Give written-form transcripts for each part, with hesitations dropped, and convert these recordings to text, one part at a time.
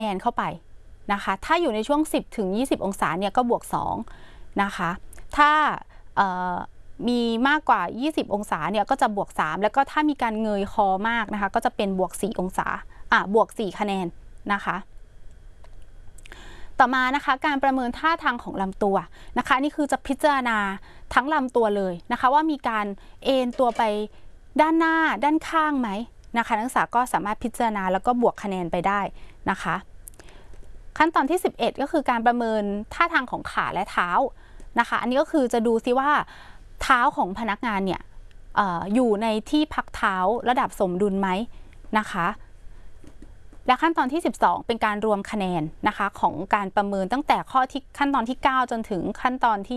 แนนเข้าไปนะคะถ้าอยู่ในช่วง10 ถึง 20 องศาเนี่ยก็บวก2นะคะถ้ามีมากกว่า20 องศาเนี่ยก็จะบวก3แล้วก็ถ้ามีการเงยคอมากนะคะก็จะเป็นบวก4 องศาบวก4 คะแนนนะคะต่อมานะคะการประเมินท่าทางของลำตัวนะคะนี่คือจะพิจารณาทั้งลำตัวเลยนะคะว่ามีการเอ็นตัวไปด้านหน้าด้านข้างไหมนะคะนักศึกษาก็สามารถพิจารณาแล้วก็บวกคะแนนไปได้นะคะขั้นตอนที่11ก็คือการประเมินท่าทางของขาและเท้านะคะอันนี้ก็คือจะดูซิว่าเท้าของพนักงานเนี่ยอยู่ในที่พักเท้าระดับสมดุลไหมนะคะและขั้นตอนที่12เป็นการรวมคะแนนนะคะของการประเมินตั้งแต่ขั้นตอนที่9จนถึงขั้นตอนที่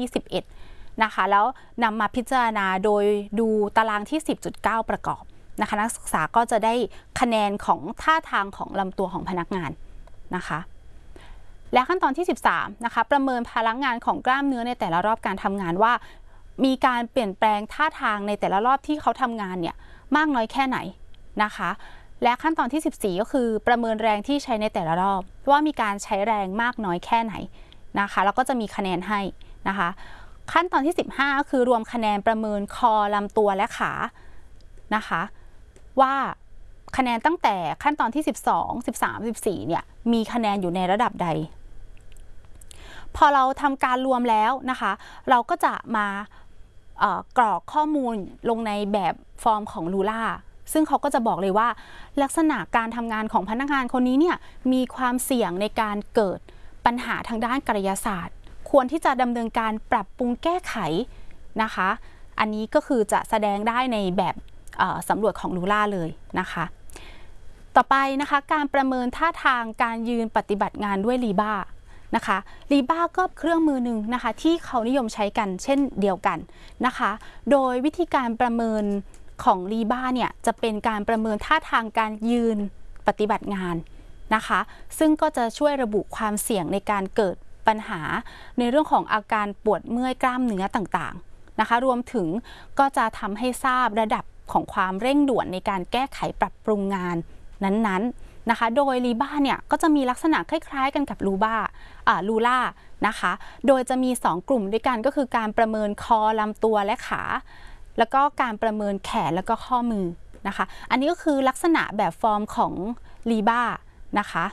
11นะคะแล้วนำมาพิจารณาโดยดูตารางที่10.9ประกอบนะคะนักศึกษาก็จะได้คะแนนของท่าทางของลำตัวของพนักงานนะคะและขั้นตอนที่13นะคะประเมินพลังงานของกล้ามเนื้อในแต่ละรอบการทำงานว่ามีการเปลี่ยนแปลงท่าทางในแต่ละรอบที่เขาทำงานเนี่ยมากน้อยแค่ไหนนะคะและขั้นตอนที่14ก็คือประเมินแรงที่ใช้ในแต่ละรอบว่ามีการใช้แรงมากน้อยแค่ไหนนะคะแล้วก็จะมีคะแนนให้นะคะขั้นตอนที่15ก็คือรวมคะแนนประเมินคอลำตัวและขานะคะว่าคะแนนตั้งแต่ขั้นตอนที่12 13 14เนี่ยมีคะแนนอยู่ในระดับใดพอเราทำการรวมแล้วนะคะเราก็จะมากรอกข้อมูลลงในแบบฟอร์มของลูล่าซึ่งเขาก็จะบอกเลยว่าลักษณะการทำงานของพนักงานคนนี้เนี่ยมีความเสี่ยงในการเกิดปัญหาทางด้านกายศาสตร์ควรที่จะดำเนินการปรับปรุงแก้ไขนะคะอันนี้ก็คือจะแสดงได้ในแบบสำรวจของลูล่าเลยนะคะต่อไปนะคะการประเมินท่าทางการยืนปฏิบัติงานด้วยลีบ้านะคะลีบ้าก็เครื่องมือหนึ่งนะคะที่เขานิยมใช้กันเช่นเดียวกันนะคะโดยวิธีการประเมินของลีบ้าเนี่ยจะเป็นการประเมินท่าทางการยืนปฏิบัติงานนะคะซึ่งก็จะช่วยระบุความเสี่ยงในการเกิดปัญหาในเรื่องของอาการปวดเมื่อยกล้ามเนื้อต่างๆนะคะรวมถึงก็จะทำให้ทราบระดับของความเร่งด่วนในการแก้ไขปรับปรุงงานนั้นๆนะคะโดยลีบ้าเนี่ยก็จะมีลักษณะคล้ายๆกันกับลูล่านะคะโดยจะมี2กลุ่มด้วยกันก็คือการประเมินคอลำตัวและขาแล้วก็การประเมินแขนแล้วก็ข้อมือนะคะอันนี้ก็คือลักษณะแบบฟอร์มของลีบ้านะคะ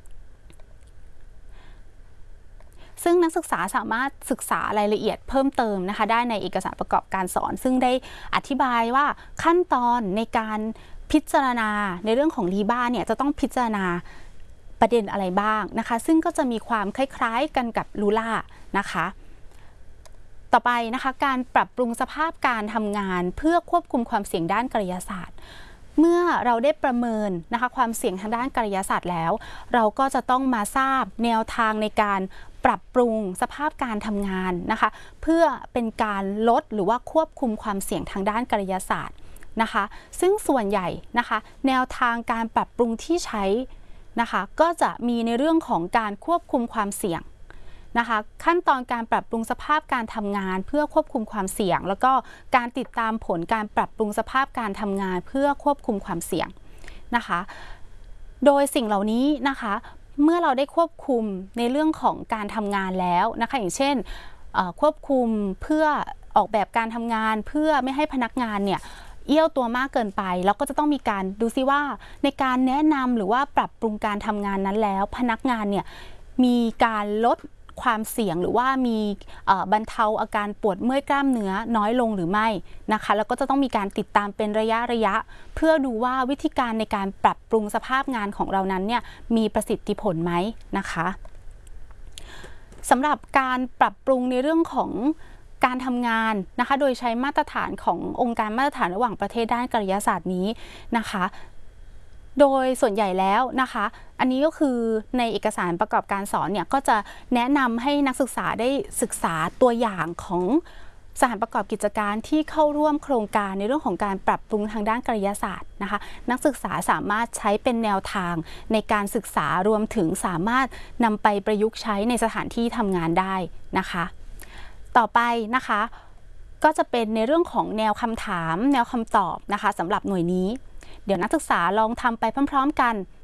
ซึ่งนักศึกษาสามารถศึกษารายละเอียดเพิ่มเติมนะคะได้ในเอกสารประกอบการสอนซึ่งได้อธิบายว่าขั้นตอนในการพิจารณาในเรื่องของลีบ้าเนี่ยจะต้องพิจารณาประเด็นอะไรบ้างนะคะซึ่งก็จะมีความคล้ายๆกันกับลูล่านะคะต่อไปนะคะการปรับปรุงสภาพการทำงานเพื่อควบคุมความเสี่ยงด้านกายศาสตร์เมื่อเราได้ประเมินนะคะความเสี่ยงทางด้านกายศาสตร์แล้วเราก็จะต้องมาทราบแนวทางในการปรับปรุงสภาพการทำงานนะคะเพื่อเป็นการลดหรือว่าควบคุมความเสี่ยงทางด้านกายศาสตร์นะคะซึ่งส่วนใหญ่นะคะแนวทางการปรับปรุงที่ใช้นะคะก็จะมีในเรื่องของการควบคุมความเสี่ยงนะคะขั้นตอนการปรับปรุงสภาพการทำงานเพื่อควบคุมความเสี่ยงแล้วก็การติดตามผลการปรับปรุงสภาพการทำงานเพื่อควบคุมความเสี่ยงนะคะโดยสิ่งเหล่านี้นะคะเมื่อเราได้ควบคุมในเรื่องของการทำงานแล้วนะคะอย่างเช่นควบคุมเพื่อออกแบบการทำงานเพื่อไม่ให้พนักงานเนี่ยเอี้ยวตัวมากเกินไปแล้วก็จะต้องมีการดูซิว่าในการแนะนำหรือว่าปรับปรุงการทำงานนั้นแล้วพนักงานเนี่ยมีการลดความเสี่ยงหรือว่ามีบรรเทาอาการปวดเมื่อยกล้ามเนื้อน้อยลงหรือไม่นะคะแล้วก็จะต้องมีการติดตามเป็นระยะเพื่อดูว่าวิธีการในการปรับปรุงสภาพงานของเรานั้นเนี่ยมีประสิทธิผลไหมนะคะสำหรับการปรับปรุงในเรื่องของการทำงานนะคะโดยใช้มาตรฐานขององค์การมาตรฐานระหว่างประเทศด้านกายศาสตร์นี้นะคะโดยส่วนใหญ่แล้วนะคะอันนี้ก็คือในเอกสารประกอบการสอนเนี่ยก็จะแนะนำให้นักศึกษาได้ศึกษาตัวอย่างของสถานประกอบกิจการที่เข้าร่วมโครงการในเรื่องของการปรับปรุงทางด้านกายศาสตร์นะคะนักศึกษาสามารถใช้เป็นแนวทางในการศึกษารวมถึงสามารถนำไปประยุกต์ใช้ในสถานที่ทำงานได้นะคะต่อไปนะคะก็จะเป็นในเรื่องของแนวคำถามแนวคำตอบนะคะสำหรับหน่วยนี้เดี๋ยวนักศึกษาลองทำไปพร้อมๆกัน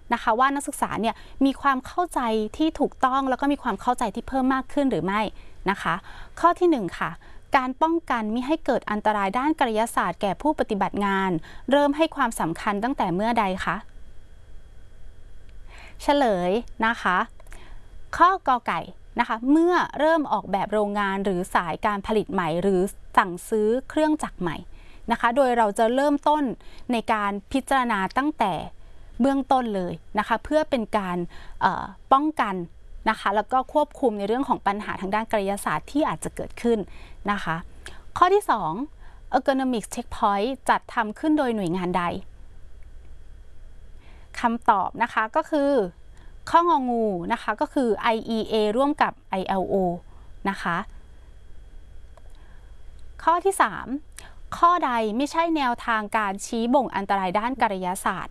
นะคะว่านักศึกษาเนี่ยมีความเข้าใจที่ถูกต้องแล้วก็มีความเข้าใจที่เพิ่มมากขึ้นหรือไม่นะคะข้อที่1ค่ะการป้องกันมิให้เกิดอันตรายด้านกายศาสตร์แก่ผู้ปฏิบัติงานเริ่มให้ความสำคัญตั้งแต่เมื่อใดคะเฉลยนะคะข้อกอไก่นะคะเมื่อเริ่มออกแบบโรงงานหรือสายการผลิตใหม่หรือสั่งซื้อเครื่องจักรใหม่นะคะโดยเราจะเริ่มต้นในการพิจารณาตั้งแต่เบื้องต้นเลยนะคะเพื่อเป็นการป้องกันนะคะแล้วก็ควบคุมในเรื่องของปัญหาทางด้านกายศาสตร์ที่อาจจะเกิดขึ้นนะคะข้อที่2 Ergonomics Checkpoint จัดทำขึ้นโดยหน่วยงานใดคำตอบนะคะก็คือข้ององูนะคะก็คือ IEA ร่วมกับ ILO นะคะข้อที่3ข้อใดไม่ใช่แนวทางการชี้บ่งอันตรายด้านกายศาสตร์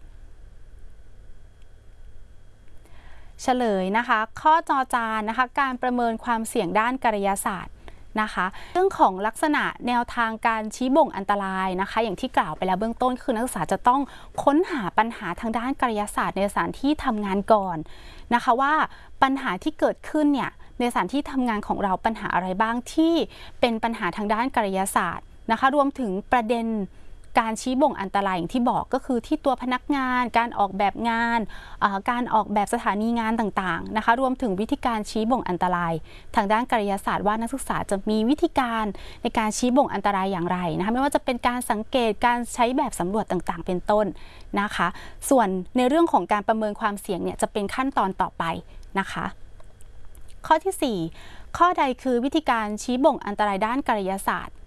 เฉลยนะคะข้อจอจานนะคะการประเมินความเสี่ยงด้านกายศาสตร์นะคะเรื่องของลักษณะแนวทางการชี้บ่งอันตรายนะคะอย่างที่กล่าวไปแล้วเบื้องต้นคือนักศึกษาจะต้องค้นหาปัญหาทางด้านกายศาสตร์ในสถานที่ทำงานก่อนนะคะว่าปัญหาที่เกิดขึ้นเนี่ยในสถานที่ทำงานของเราปัญหาอะไรบ้างที่เป็นปัญหาทางด้านกายศาสตร์นะคะรวมถึงประเด็นการชี้บ่งอันตรายอย่างที่บอกก็คือที่ตัวพนักงานการออกแบบงานการออกแบบสถานีงานต่างๆนะคะรวมถึงวิธีการชี้บ่งอันตรายทางด้านกายศาสตร์ว่านักศึกษาจะมีวิธีการในการชี้บ่งอันตรายอย่างไรนะคะไม่ว่าจะเป็นการสังเกตการใช้แบบสำรวจต่างๆเป็นต้นนะคะส่วนในเรื่องของการประเมินความเสี่ยงเนี่ยจะเป็นขั้นตอนต่อไปนะคะข้อที่4ข้อใดคือวิธีการชี้บ่งอันตรายด้านกายศาสตร์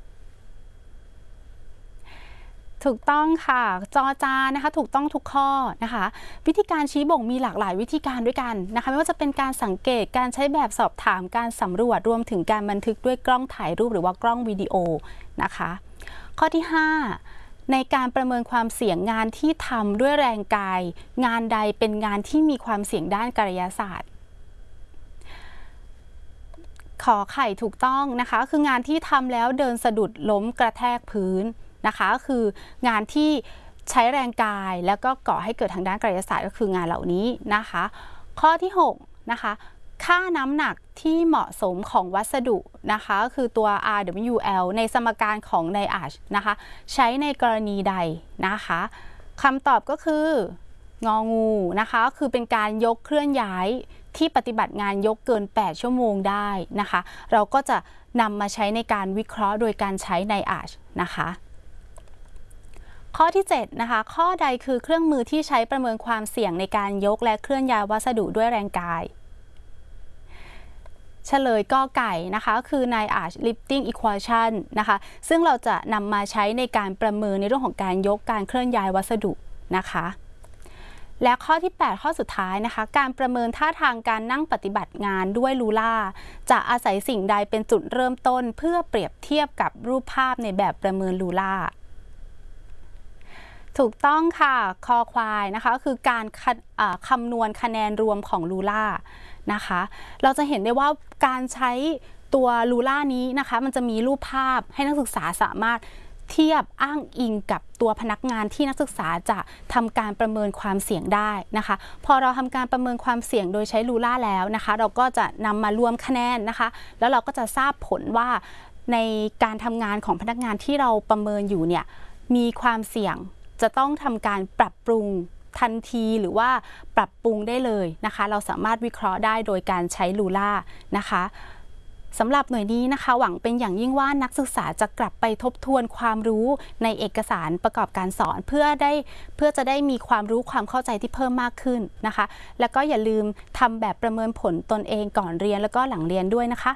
ถูกต้องค่ะจอจานนะคะถูกต้องทุกข้อนะคะวิธีการชี้บ่งมีหลากหลายวิธีการด้วยกันนะคะไม่ว่าจะเป็นการสังเกตการใช้แบบสอบถามการสำรวจรวมถึงการบันทึกด้วยกล้องถ่ายรูปหรือว่ากล้องวิดีโอนะคะข้อที่5ในการประเมินความเสี่ยงงานที่ทำด้วยแรงกายงานใดเป็นงานที่มีความเสี่ยงด้านกายศาสตร์ขอไข่ถูกต้องนะคะคืองานที่ทำแล้วเดินสะดุดล้มกระแทกพื้นนะคะก็คืองานที่ใช้แรงกายแล้วก็ก่อให้เกิดทางด้านกายศาสตร์ก็คืองานเหล่านี้นะคะข้อที่6นะคะค่าน้ำหนักที่เหมาะสมของวัสดุนะคะก็คือตัว RWL ในสมการของไนอาชนะคะใช้ในกรณีใดนะคะคำตอบก็คืององูนะคะคือเป็นการยกเคลื่อนย้ายที่ปฏิบัติงานยกเกิน8ชั่วโมงได้นะคะเราก็จะนำมาใช้ในการวิเคราะห์โดยการใช้ไนอาชนะคะข้อที่7นะคะข้อใดคือเครื่องมือที่ใช้ประเมินความเสี่ยงในการยกและเคลื่อนย้ายวัสดุด้วยแรงกายเฉลยกอไก่นะคะคือ NIACH Lifting Equation นะคะซึ่งเราจะนำมาใช้ในการประเมินในเรื่องของการยกการเคลื่อนย้ายวัสดุนะคะและข้อที่8ข้อสุดท้ายนะคะการประเมินท่าทางการนั่งปฏิบัติงานด้วยลูล่าจะอาศัยสิ่งใดเป็นจุดเริ่มต้นเพื่อเปรียบเทียบกับรูปภาพในแบบประเมินลูล่าถูกต้องค่ะคอควายนะคะคือการคำนวณคะแนนรวมของลูล่านะคะเราจะเห็นได้ว่าการใช้ตัวลูล่านี้นะคะมันจะมีรูปภาพให้นักศึกษาสามารถเทียบอ้างอิงกับตัวพนักงานที่นักศึกษาจะทำการประเมินความเสี่ยงได้นะคะพอเราทำการประเมินความเสี่ยงโดยใช้ลูล่าแล้วนะคะเราก็จะนำมารวมคะแนนนะคะแล้วเราก็จะทราบผลว่าในการทำงานของพนักงานที่เราประเมินอยู่เนี่ยมีความเสี่ยงจะต้องทำการปรับปรุงทันทีหรือว่าปรับปรุงได้เลยนะคะเราสามารถวิเคราะห์ได้โดยการใช้ลูล่านะคะสำหรับหน่วยนี้นะคะหวังเป็นอย่างยิ่งว่านักศึกษาจะกลับไปทบทวนความรู้ในเอกสารประกอบการสอนเพื่อจะได้มีความรู้ความเข้าใจที่เพิ่มมากขึ้นนะคะแล้วก็อย่าลืมทำแบบประเมินผลตนเองก่อนเรียนแล้วก็หลังเรียนด้วยนะคะ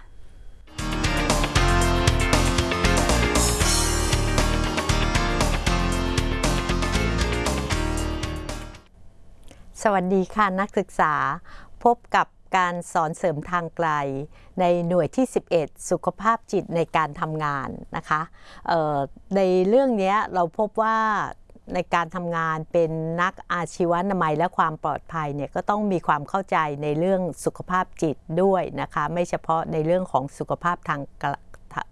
สวัสดีค่ะนักศึกษาพบกับการสอนเสริมทางไกลในหน่วยที่11สุขภาพจิตในการทำงานนะคะในเรื่องนี้เราพบว่าในการทำงานเป็นนักอาชีวนามัยและความปลอดภัยเนี่ยก็ต้องมีความเข้าใจในเรื่องสุขภาพจิตด้วยนะคะไม่เฉพาะในเรื่องของสุขภาพทาง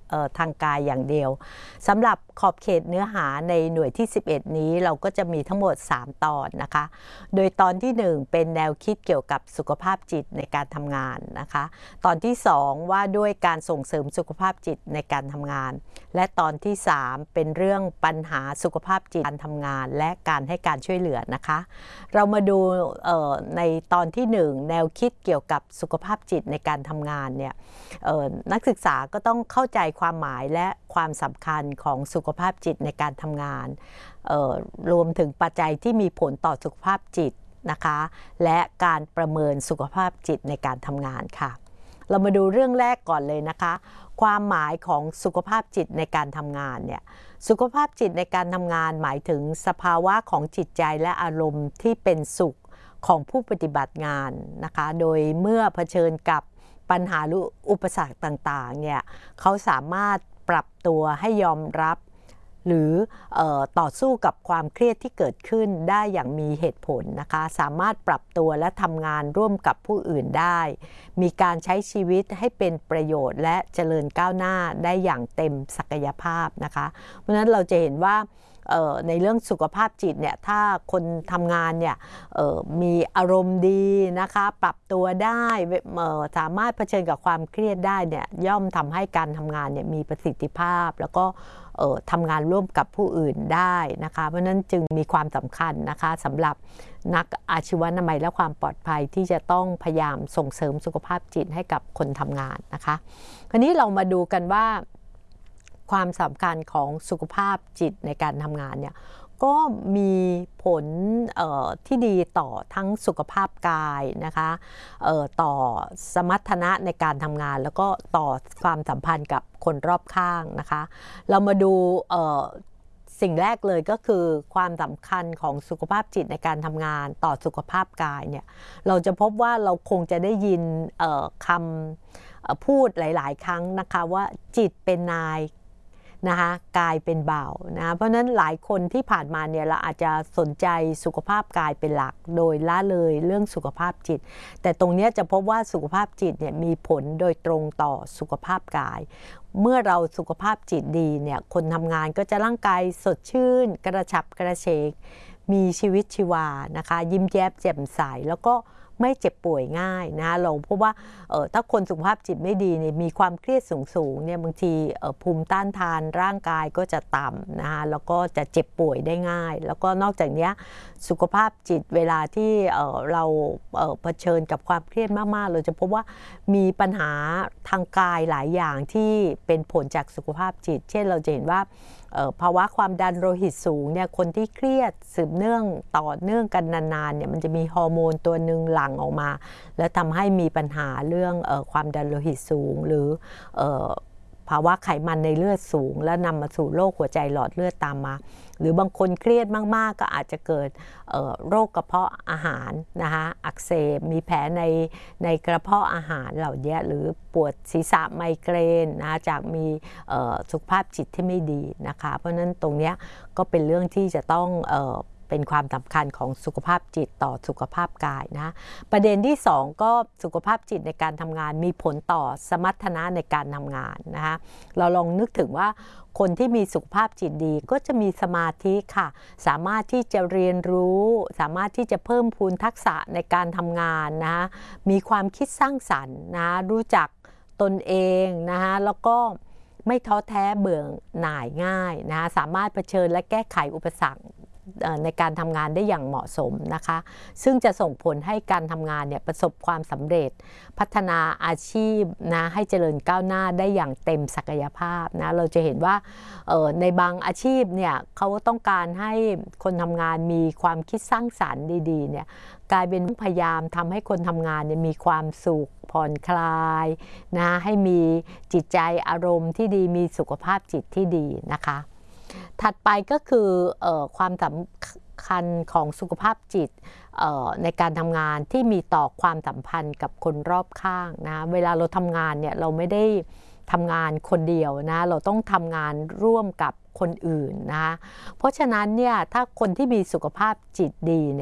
ทางกายอย่างเดียวสำหรับขอบเขตเนื้อหาในหน่วยที่ 11 นี้เราก็จะมีทั้งหมด 3 ตอนนะคะโดยตอนที่ 1 เป็นแนวคิดเกี่ยวกับสุขภาพจิตในการทำงานนะคะตอนที่ 2 ว่าด้วยการส่งเสริมสุขภาพจิตในการทำงานและตอนที่ 3 เป็นเรื่องปัญหาสุขภาพจิตการทำงานและการให้การช่วยเหลือนะคะเรามาดูในตอนที่ 1 แนวคิดเกี่ยวกับสุขภาพจิตในการทำงานเนี่ยนักศึกษาก็ต้องเข้าใจความหมายและความสำคัญของสุขภาพจิตในการทำงานรวมถึงปัจจัยที่มีผลต่อสุขภาพจิตนะคะและการประเมินสุขภาพจิตในการทำงานค่ะเรามาดูเรื่องแรกก่อนเลยนะคะความหมายของสุขภาพจิตในการทำงานเนี่ยสุขภาพจิตในการทำงานหมายถึงสภาวะของจิตใจและอารมณ์ที่เป็นสุขของผู้ปฏิบัติงานนะคะโดยเมื่อเผชิญกับปัญหาหรืออุปสรรคต่างๆเนี่ยเขาสามารถปรับตัวให้ยอมรับหรือต่อสู้กับความเครียดที่เกิดขึ้นได้อย่างมีเหตุผลนะคะสามารถปรับตัวและทำงานร่วมกับผู้อื่นได้มีการใช้ชีวิตให้เป็นประโยชน์และเจริญก้าวหน้าได้อย่างเต็มศักยภาพนะคะเพราะฉะนั้นเราจะเห็นว่าในเรื่องสุขภาพจิตเนี่ยถ้าคนทำงานเนี่ยมีอารมณ์ดีนะคะปรับตัวได้สามารถเผชิญกับความเครียดได้เนี่ยย่อมทำให้การทำงานเนี่ยมีประสิทธิภาพแล้วก็ทำงานร่วมกับผู้อื่นได้นะคะเพราะนั้นจึงมีความสำคัญนะคะสำหรับนักอาชีวนามัยและความปลอดภัยที่จะต้องพยายามส่งเสริมสุขภาพจิตให้กับคนทำงานนะคะคราวนี้เรามาดูกันว่าความสำคัญของสุขภาพจิตในการทำงานเนี่ยก็มีผลที่ดีต่อทั้งสุขภาพกายนะคะต่อสมรรถนะในการทำงานแล้วก็ต่อความสัมพันธ์กับคนรอบข้างนะคะเรามาดูสิ่งแรกเลยก็คือความสำคัญของสุขภาพจิตในการทำงานต่อสุขภาพกายเนี่ยเราจะพบว่าเราคงจะได้ยินคำพูดหลายๆครั้งนะคะว่าจิตเป็นนายนะคะกายเป็นบ่าวนะเพราะฉะนั้นหลายคนที่ผ่านมาเนี่ยเราอาจจะสนใจสุขภาพกายเป็นหลักโดยละเลยเรื่องสุขภาพจิตแต่ตรงนี้จะพบว่าสุขภาพจิตเนี่ยมีผลโดยตรงต่อสุขภาพกายเมื่อเราสุขภาพจิตดีเนี่ยคนทำงานก็จะร่างกายสดชื่นกระฉับกระเฉงมีชีวิตชีวานะคะยิ้มแย้มแจ่มใสแล้วก็ไม่เจ็บป่วยง่ายนะเราพบว่าถ้าคนสุขภาพจิตไม่ดีเนี่ยมีความเครียดสูงเนี่ยบางทีภูมิต้านทานร่างกายก็จะต่ำนะคะแล้วก็จะเจ็บป่วยได้ง่ายแล้วก็นอกจากนี้สุขภาพจิตเวลาที่เราเผชิญกับความเครียดมากๆเราจะพบว่ามีปัญหาทางกายหลายอย่างที่เป็นผลจากสุขภาพจิตเช่นเราจะเห็นว่าภาวะความดันโลหิตสูงเนี่ยคนที่เครียดสืบเนื่องต่อเนื่องกันนานๆเนี่ยมันจะมีฮอร์โมนตัวหนึ่งหลั่งออกมาแล้วทำให้มีปัญหาเรื่องความดันโลหิตสูงหรือภาวะไขมันในเลือดสูงแล้วนำมาสู่โรคหัวใจหลอดเลือดตามมาหรือบางคนเครียดมากๆก็อาจจะเกิดโรคกระเพาะอาหารนะคะอักเสบมีแผลในกระเพาะอาหารเหล่านี้หรือปวดศีรษะไมเกรนนะจากมีสุขภาพจิตที่ไม่ดีนะคะเพราะฉะนั้นตรงนี้ก็เป็นเรื่องที่จะต้องเป็นความสำคัญของสุขภาพจิตต่อสุขภาพกายนะประเด็นที่2ก็สุขภาพจิตในการทำงานมีผลต่อสมรรถนะในการทำงานนะคะเราลองนึกถึงว่าคนที่มีสุขภาพจิตดีก็จะมีสมาธิค่ะสามารถที่จะเรียนรู้สามารถที่จะเพิ่มพูนทักษะในการทำงานนะมีความคิดสร้างสรรค์นะรู้จักตนเองนะคะแล้วก็ไม่ท้อแท้เบื่อหน่ายง่ายนะคะสามารถเผชิญและแก้ไขอุปสรรคในการทำงานได้อย่างเหมาะสมนะคะซึ่งจะส่งผลให้การทำงานเนี่ยประสบความสำเร็จพัฒนาอาชีพนะให้เจริญก้าวหน้าได้อย่างเต็มศักยภาพนะเราจะเห็นว่าในบางอาชีพเนี่ยเขาต้องการให้คนทำงานมีความคิดสร้างสรรค์ดีๆเนี่ยกลายเป็นพยายามทำให้คนทำงานเนี่ยมีความสุขผ่อนคลายนะให้มีจิตใจอารมณ์ที่ดีมีสุขภาพจิตที่ดีนะคะถัดไปก็คือความสำคัญของสุขภาพจิตในการทำงานที่มีต่อความสัมพันธ์กับคนรอบข้างนะเวลาเราทำงานเนี่ยเราไม่ได้ทำงานคนเดียวนะเราต้องทำงานร่วมกับคนอื่นนะเพราะฉะนั้นเนี่ยถ้าคนที่มีสุขภาพจิตดีเนี่ย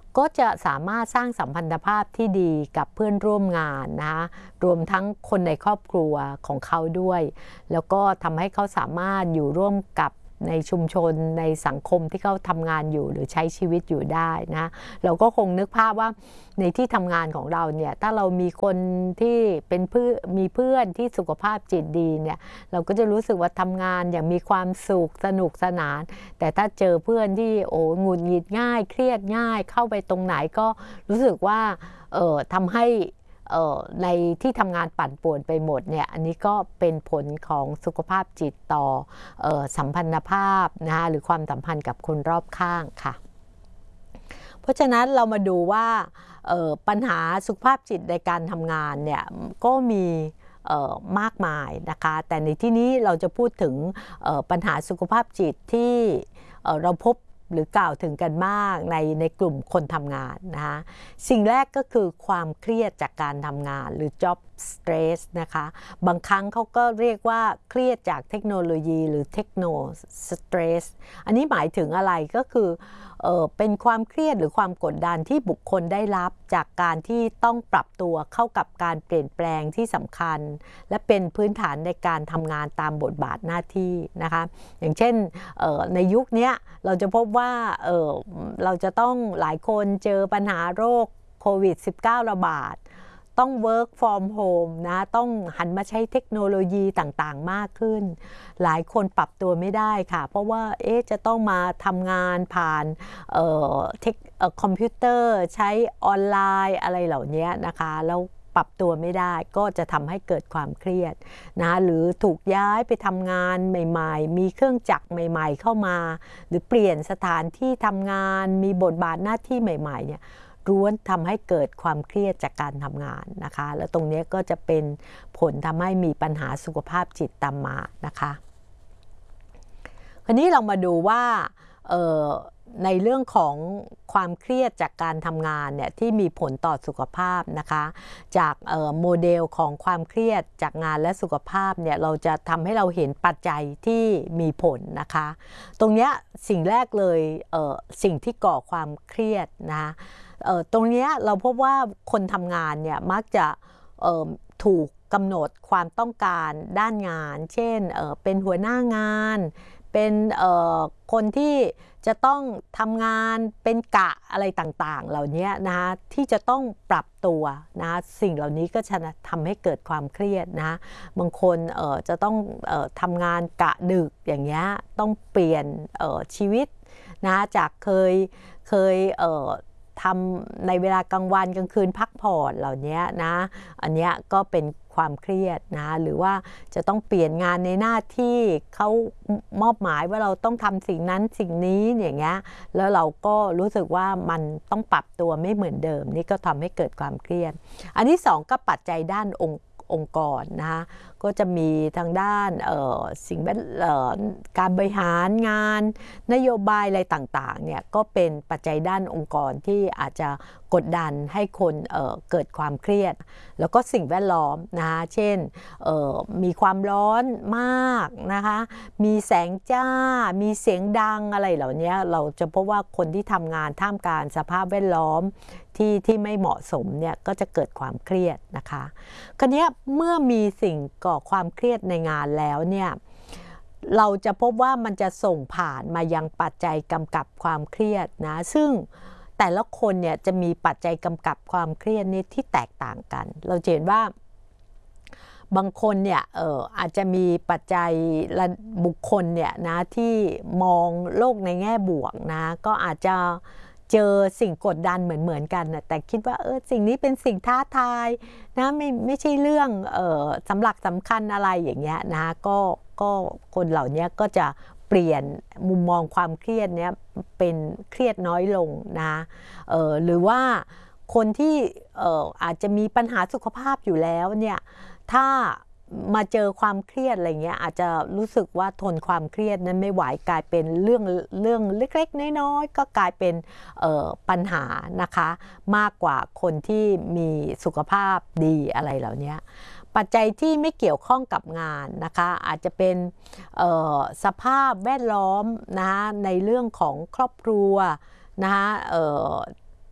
ก็จะสามารถสร้างสัมพันธภาพที่ดีกับเพื่อนร่วมงานนะคะรวมทั้งคนในครอบครัวของเขาด้วยแล้วก็ทำให้เขาสามารถอยู่ร่วมกับในชุมชนในสังคมที่เขาทำงานอยู่หรือใช้ชีวิตอยู่ได้นะเราก็คงนึกภาพว่าในที่ทำงานของเราเนี่ยถ้าเรามีคนที่เป็นมีเพื่อนที่สุขภาพจิตดีเนี่ยเราก็จะรู้สึกว่าทำงานอย่างมีความสุขสนุกสนานแต่ถ้าเจอเพื่อนที่หงุดหงิดง่ายเครียดง่ายเข้าไปตรงไหนก็รู้สึกว่าทำให้ในที่ทำงานปั่นป่วนไปหมดเนี่ยอันนี้ก็เป็นผลของสุขภาพจิตต่อสัมพันธภาพนะคะหรือความสัมพันธ์กับคนรอบข้างค่ะเพราะฉะนั้นเรามาดูว่าปัญหาสุขภาพจิตในการทำงานเนี่ยก็มีมากมายนะคะแต่ในที่นี้เราจะพูดถึงปัญหาสุขภาพจิตที่เราพบหรือกล่าวถึงกันมากในกลุ่มคนทำงานนะคะสิ่งแรกก็คือความเครียดจากการทำงานหรือ job stress นะคะบางครั้งเขาก็เรียกว่าเครียดจากเทคโนโลยีหรือ techno stress อันนี้หมายถึงอะไรก็คือเป็นความเครียดหรือความกดดันที่บุคคลได้รับจากการที่ต้องปรับตัวเข้ากับการเปลี่ยนแปลงที่สำคัญและเป็นพื้นฐานในการทำงานตามบทบาทหน้าที่นะคะอย่างเช่นในยุคนี้เราจะพบว่าเราจะต้องหลายคนเจอปัญหาโรคโควิด -19 ระบาดต้อง work from home นะต้องหันมาใช้เทคโนโลยีต่างๆมากขึ้นหลายคนปรับตัวไม่ได้ค่ะเพราะว่าจะต้องมาทำงานผ่านคอมพิวเตอร์ใช้ออนไลน์อะไรเหล่านี้นะคะแล้วปรับตัวไม่ได้ก็จะทำให้เกิดความเครียดนะหรือถูกย้ายไปทำงานใหม่ๆมีเครื่องจักรใหม่ๆเข้ามาหรือเปลี่ยนสถานที่ทำงานมีบทบาทหน้าที่ใหม่ๆเนี่ยล้วนทำให้เกิดความเครียดจากการทำงานนะคะแล้วตรงนี้ก็จะเป็นผลทำให้มีปัญหาสุขภาพจิตตามมานะคะคราวนี้เรามาดูว่าในเรื่องของความเครียดจากการทำงานเนี่ยที่มีผลต่อสุขภาพนะคะจากโมเดลของความเครียดจากงานและสุขภาพเนี่ยเราจะทำให้เราเห็นปัจจัยที่มีผลนะคะตรงนี้สิ่งแรกเลยสิ่งที่ก่อความเครียดนะตรงนี้เราพบว่าคนทำงานเนี่ยมักจะถูกกำหนดความต้องการด้านงานเช่นเป็นหัวหน้างานเป็นคนที่จะต้องทำงานเป็นกะอะไรต่างๆเหล่านี้นะคะที่จะต้องปรับตัวนะสิ่งเหล่านี้ก็จะทำให้เกิดความเครียดนะบางคนจะต้องทำงานกะดึกอย่างเงี้ยต้องเปลี่ยนชีวิตนะจากเคยทำในเวลากลางวันกลางคืนพักผ่อนเหล่านี้นะอันนี้ก็เป็นความเครียดนะหรือว่าจะต้องเปลี่ยนงานในหน้าที่เขามอบหมายว่าเราต้องทำสิ่งนั้นสิ่งนี้อย่างเงี้ยแล้วเราก็รู้สึกว่ามันต้องปรับตัวไม่เหมือนเดิมนี่ก็ทำให้เกิดความเครียดอันที่สองก็ปัจจัยด้านองค์กรนะคะก็จะมีทางด้านสิ่งการบริหารงานนโยบายอะไรต่างๆเนี่ยก็เป็นปัจจัยด้านองค์กรที่อาจจะกดดันให้คนเกิดความเครียดแล้วก็สิ่งแวดล้อมนะคะเช่นมีความร้อนมากนะคะมีแสงจ้ามีเสียงดังอะไรเหล่านี้เราจะพบว่าคนที่ทำงานท่ามกลางสภาพแวดล้อมที่ไม่เหมาะสมเนี่ยก็จะเกิดความเครียดนะคะคราวนี้เมื่อมีสิ่งก่อความเครียดในงานแล้วเนี่ยเราจะพบว่ามันจะส่งผ่านมายังปัจจัยกำกับความเครียดนะซึ่งแต่ละคนเนี่ยจะมีปัจจัยกำกับความเครียดนี้ที่แตกต่างกันเราเห็นว่าบางคนเนี่ยอาจจะมีปัจจัยบุคคลเนี่ยนะที่มองโลกในแง่บวกนะก็อาจจะเจอสิ่งกดดันเหมือนกันนะแต่คิดว่าสิ่งนี้เป็นสิ่งท้าทายนะไม่ใช่เรื่องสำคัญอะไรอย่างเงี้ยนะก็คนเหล่านี้ก็จะเปลี่ยนมุมมองความเครียดเนี้ยเป็นเครียดน้อยลงนะหรือว่าคนที่อาจจะมีปัญหาสุขภาพอยู่แล้วเนี่ยถ้ามาเจอความเครียดอะไรเงี้ยอาจจะรู้สึกว่าทนความเครียดนั้นไม่ไหวกลายเป็นเรื่องเล็กๆน้อยๆก็กลายเป็นปัญหานะคะมากกว่าคนที่มีสุขภาพดีอะไรเหล่านี้ปัจจัยที่ไม่เกี่ยวข้องกับงานนะคะอาจจะเป็นสภาพแวดล้อมนะคะในเรื่องของครอบครัวนะคะ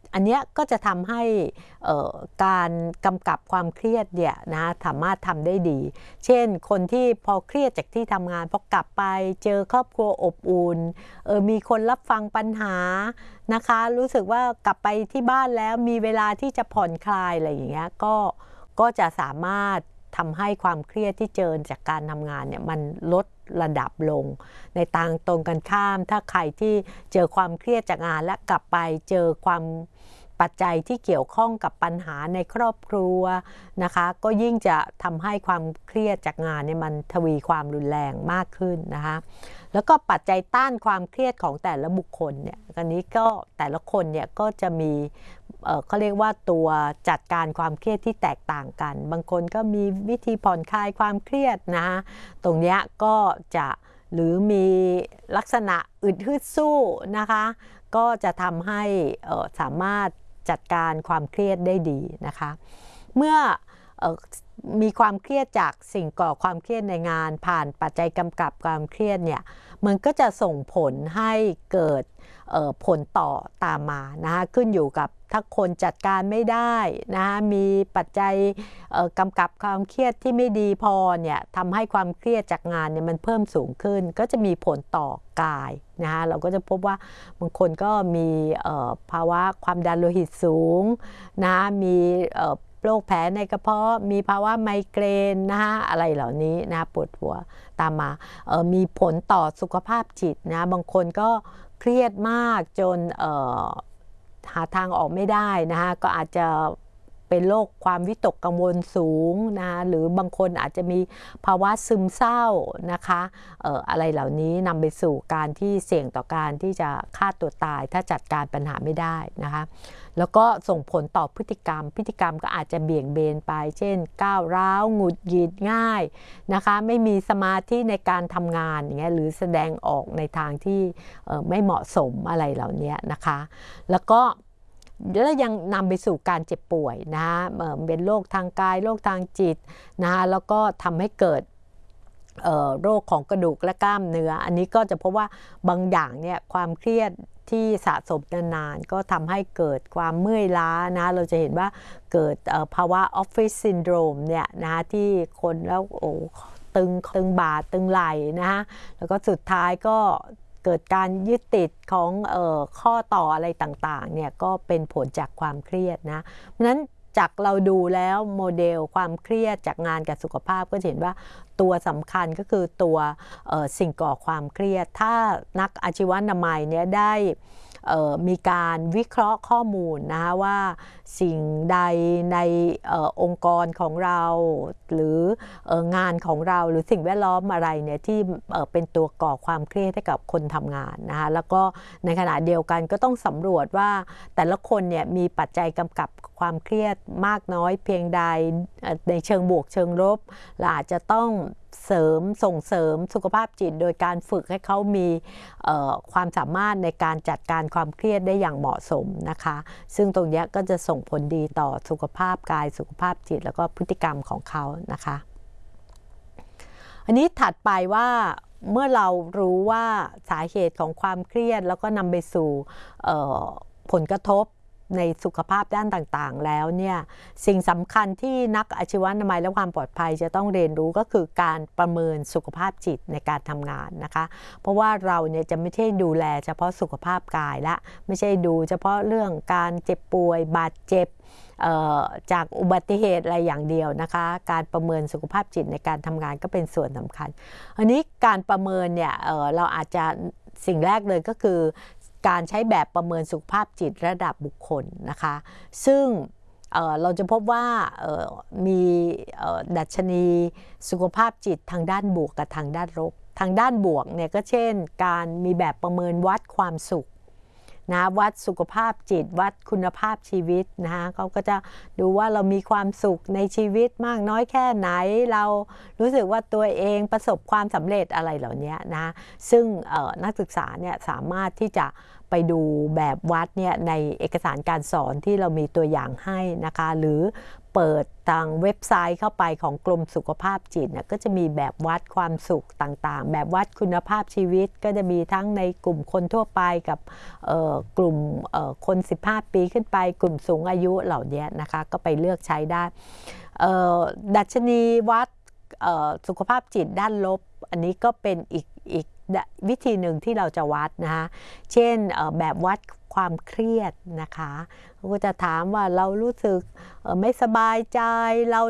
อันเนี้ยก็จะทำให้การกำกับความเครียดเนี่ยนะสามารถทำได้ดี เช่นคนที่พอเครียดจากที่ทำงานพอกลับไปเจอครอบครัวอบอุ่นมีคนรับฟังปัญหานะคะรู้สึกว่ากลับไปที่บ้านแล้วมีเวลาที่จะผ่อนคลายอะไรอย่างเงี้ยก็จะสามารถทำให้ความเครียดที่เจอจากการทำงานเนี่ยมันลดระดับลงในทางตรงกันข้ามถ้าใครที่เจอความเครียดจากงานและกลับไปเจอความปัจจัยที่เกี่ยวข้องกับปัญหาในครอบครัวนะคะก็ยิ่งจะทำให้ความเครียดจากงานเนี่ยมันทวีความรุนแรงมากขึ้นนะคะแล้วก็ปัจจัยต้านความเครียดของแต่ละบุคคลเนี่ยอันนี้ก็แต่ละคนเนี่ยก็จะมีเขาเรียกว่าตัวจัดการความเครียดที่แตกต่างกันบางคนก็มีวิธีผ่อนคลายความเครียดนะตรงนี้ก็จะหรือมีลักษณะอึดฮึดสู้นะคะก็จะทำให้สามารถจัดการความเครียดได้ดีนะคะเมื่อมีความเครียดจากสิ่งก่อความเครียดในงานผ่านปัจจัยกำกับความเครียดเนี่ยมันก็จะส่งผลให้เกิดผลต่อตามมานะคะขึ้นอยู่กับถ้าคนจัดการไม่ได้นะคะมีปัจจัยกำกับความเครียดที่ไม่ดีพอเนี่ยทำให้ความเครียดจากงานเนี่ยมันเพิ่มสูงขึ้นก็จะมีผลต่อกายนะคะเราก็จะพบว่าบางคนก็มีภาวะความดันโลหิตสูงนะมีโรคแผลในกระเพาะมีภาวะไมเกรนนะคะอะไรเหล่านี้นะปวดหัวตามมามีผลต่อสุขภาพจิตนะบางคนก็เครียดมากจนหาทางออกไม่ได้นะคะก็อาจจะเป็นโรคความวิตกกังวลสูงนะคะหรือบางคนอาจจะมีภาวะซึมเศร้านะคะอะไรเหล่านี้นำไปสู่การที่เสี่ยงต่อการที่จะฆ่าตัวตายถ้าจัดการปัญหาไม่ได้นะคะแล้วก็ส่งผลต่อพฤติกรรมก็อาจจะเบี่ยงเบนไปเช่นก้าวร้าวหงุดหงิดง่ายนะคะไม่มีสมาธิในการทำงานอย่างเงี้ยหรือแสดงออกในทางที่ไม่เหมาะสมอะไรเหล่านี้นะคะแล้วก็ยังนำไปสู่การเจ็บป่วยนะเป็นโรคทางกายโรคทางจิตนะแล้วก็ทำให้เกิดโรคของกระดูกและกล้ามเนื้ออันนี้ก็จะพบว่าบางอย่างเนี่ยความเครียดที่สะสมนานๆก็ทำให้เกิดความเมื่อยล้านะเราจะเห็นว่าเกิดภาวะออฟฟิศซินโดรมเนี่ยนะที่คนแล้วตึงบ่าตึงไหล่นะแล้วก็สุดท้ายก็เกิดการยึดติดของข้อต่ออะไรต่างๆเนี่ยก็เป็นผลจากความเครียดนะเพราะฉะนั้นจากเราดูแล้วโมเดลความเครียดจากงานกับสุขภาพก็เห็นว่าตัวสำคัญก็คือตัวสิ่งก่อความเครียดถ้านักอาชีวนามัยเนี่ยได้มีการวิเคราะห์ข้อมูลนะคะว่าสิ่งใดในองค์กรของเราหรืองานของเราหรือสิ่งแวดล้อมอะไรเนี่ยที่เป็นตัวก่อความเครียดให้กับคนทำงานนะคะแล้วก็ในขณะเดียวกันก็ต้องสำรวจว่าแต่ละคนเนี่ยมีปัจจัยกำกับความเครียดมากน้อยเพียงใดในเชิงบวกเชิงลบเราอาจจะต้องส่งเสริมสุขภาพจิตโดยการฝึกให้เขามีความสามารถในการจัดการความเครียดได้อย่างเหมาะสมนะคะซึ่งตรงนี้ก็จะส่งผลดีต่อสุขภาพกายสุขภาพจิตแล้วก็พฤติกรรมของเขานะคะอันนี้ถัดไปว่าเมื่อเรารู้ว่าสาเหตุของความเครียดแล้วก็นำไปสู่ผลกระทบในสุขภาพด้านต่างๆแล้วเนี่ยสิ่งสำคัญที่นักอาชีวนามัยและความปลอดภัยจะต้องเรียนรู้ก็คือการประเมินสุขภาพจิตในการทำงานนะคะเพราะว่าเราเนี่ยจะไม่ใช่ดูแลเฉพาะสุขภาพกายและไม่ใช่ดูเฉพาะเรื่องการเจ็บป่วยบาดเจ็บจากอุบัติเหตุอะไรอย่างเดียวนะคะการประเมินสุขภาพจิตในการทำงานก็เป็นส่วนสำคัญอันนี้การประเมินเนี่ยเราอาจจะสิ่งแรกเลยก็คือการใช้แบบประเมินสุขภาพจิตระดับบุคคลนะคะซึ่งเราจะพบว่ามีดัชนีสุขภาพจิตทางด้านบวกกับทางด้านลบทางด้านบวกเนี่ยก็เช่นการมีแบบประเมินวัดความสุขนะวัดสุขภาพจิตวัดคุณภาพชีวิตนะคะเขาก็จะดูว่าเรามีความสุขในชีวิตมากน้อยแค่ไหนเรารู้สึกว่าตัวเองประสบความสำเร็จอะไรเหล่านี้นะซึ่งนักศึกษาเนี่ยสามารถที่จะไปดูแบบวัดเนี่ยในเอกสารการสอนที่เรามีตัวอย่างให้นะคะหรือเเปิดทางเว็บไซต์เข้าไปของกรมสุขภาพจิตก็จะมีแบบวัดความสุขต่างๆแบบวัดคุณภาพชีวิตก็จะมีทั้งในกลุ่มคนทั่วไปกับกลุ่มคน15 ปีขึ้นไปกลุ่มสูงอายุเหล่านี้นะคะก็ไปเลือกใช้ได้ดัชนีวัดสุขภาพจิตด้านลบอันนี้ก็เป็นอีกวิธีหนึ่งที่เราจะวัดนะคะเช่นแบบวัดความเครียดนะคะก็จะถามว่าเรารู้สึกไม่สบายใจเรา